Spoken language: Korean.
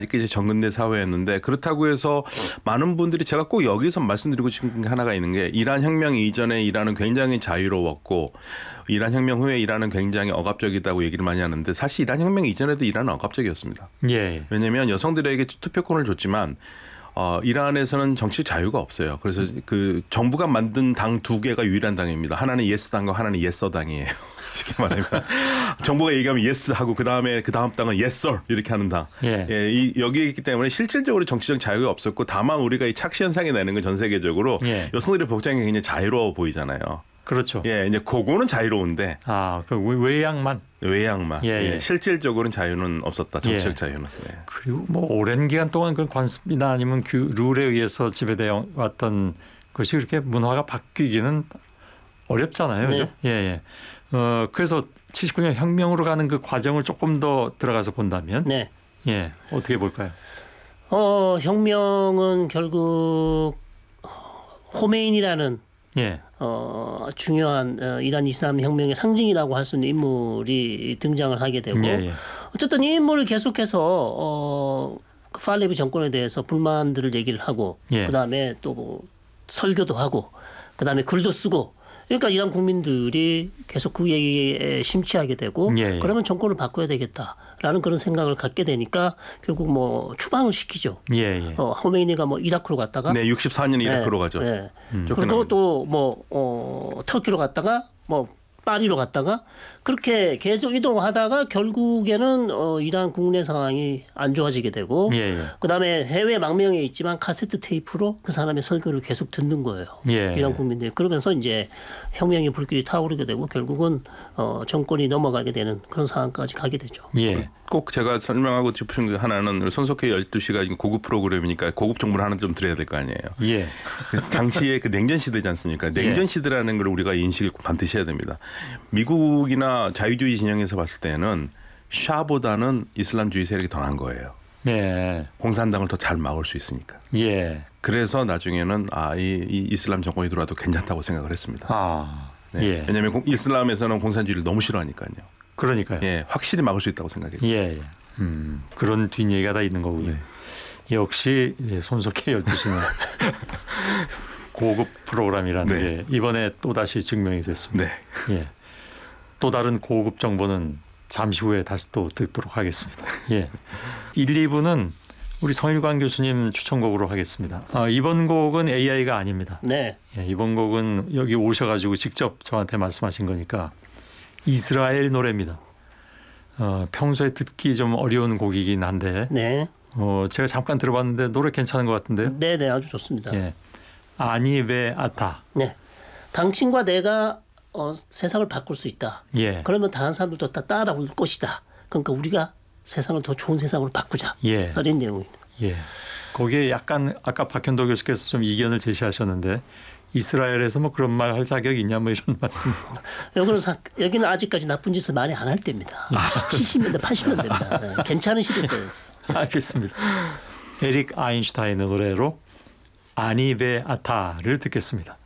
이게 이제 정근대 사회였는데 그렇다고 해서 많은 분들이 제가 꼭 여기서 말씀드리고 싶은 게 하나가 있는 게 이란 혁명 이전에 이란은 굉장히 자유로웠고 이란 혁명 후에 이란은 굉장히 억압적이다고 얘기를 많이 하는데 사실 이란 혁명 이전에도 이란은 억압적이었습니다. 예. 왜냐하면 여성들에게 투표권을 줬지만 이란에서는 정치 자유가 없어요. 그래서 그 정부가 만든 당 두 개가 유일한 당입니다. 하나는 예스당과 하나는 예서당이에요. 쉽게 말하면 정부가 얘기하면 예스 하고 그 다음 당은 yes sir 이렇게 하는 당. 예. 여기에 있기 때문에 실질적으로 정치적 자유가 없었고 다만 우리가 이 착시 현상이 나는 건 전 세계적으로 여성들의 복장이 굉장히 자유로워 보이잖아요. 그렇죠. 예, 이제 그거는 자유로운데. 그 외양만. 예. 실질적으로는 자유는 없었다. 정치적 자유는. 예. 그리고 뭐 오랜 기간 동안 그 관습이나 아니면 룰에 의해서 지배되어 왔던 것이 그렇게 문화가 바뀌기는 어렵잖아요. 네. 그죠? 예. 그래서 79년 혁명으로 가는 그 과정을 조금 더 들어가서 본다면 네. 예. 어떻게 볼까요? 혁명은 결국 호메인이라는 중요한 이란 이슬람 혁명의 상징이라고 할 수 있는 인물이 등장을 하게 되고 어쨌든 이 인물을 계속해서 그 팔레비 정권에 대해서 불만들을 얘기를 하고 그다음에 또 뭐 설교도 하고 그다음에 글도 쓰고 그러니까 이란 국민들이 계속 그 얘기에 심취하게 되고 그러면 정권을 바꿔야 되겠다라는 그런 생각을 갖게 되니까 결국 뭐 추방을 시키죠. 호메이니가 뭐 이라크로 갔다가 64년 이라크로 가죠. 그리고 또 뭐 터키로 갔다가 뭐 파리로 갔다가 그렇게 계속 이동하다가 결국에는 이란 국내 상황이 안 좋아지게 되고 그다음에 해외 망명에 있지만 카세트 테이프로 그 사람의 설교를 계속 듣는 거예요. 이란 국민들이. 그러면서 이제 혁명의 불길이 타오르게 되고 결국은 정권이 넘어가게 되는 그런 상황까지 가게 되죠. 꼭 제가 설명하고 싶은 게 하나는 손석희 12시가 고급 프로그램이니까 고급 정보를 하나 좀 드려야 될 거 아니에요. 당시에 그 냉전 시대지 않습니까? 냉전 시대라는 걸 우리가 인식을 반드시 해야 됩니다. 미국이나 자유주의 진영에서 봤을 때는 샤보다는 이슬람주의 세력이 더 나은 거예요. 공산당을 더 잘 막을 수 있으니까. 그래서 나중에는 이 이슬람 정권이 들어와도 괜찮다고 생각을 했습니다. 왜냐하면 이슬람에서는 공산주의를 너무 싫어하니까요. 그러니까요. 확실히 막을 수 있다고 생각했죠. 그런 뒷얘기가 다 있는 거군요. 역시 손석희 12시는 고급 프로그램이라는 게 이번에 또다시 증명이 됐습니다. 또 다른 고급 정보는 잠시 후에 다시 또 듣도록 하겠습니다. 1, 2부는 우리 성일관 교수님 추천곡으로 하겠습니다. 이번 곡은 AI가 아닙니다. 이번 곡은 여기 오셔가지고 직접 저한테 말씀하신 거니까 이스라엘 노래입니다. 평소에 듣기 좀 어려운 곡이긴 한데 제가 잠깐 들어봤는데 노래 괜찮은 것 같은데요? 네, 아주 좋습니다. 아니 왜 아타. 당신과 내가 세상을 바꿀 수 있다. 그러면 다른 사람들도 다 따라올 것이다. 그러니까 우리가 세상을 더 좋은 세상으로 바꾸자. 이런 내용입니다. 거기에 약간 아까 박현도 교수께서 좀 이견을 제시하셨는데 이스라엘에서 뭐 그런 말 할 자격이 있냐 뭐 이런 말씀. 여기는 아직까지 나쁜 짓을 많이 안 할 때입니다. 70년대 80년대입니다. 괜찮은 시대 때였어요. 알겠습니다. 에릭 아인슈타인의 노래로 아니 베 아타를 듣겠습니다.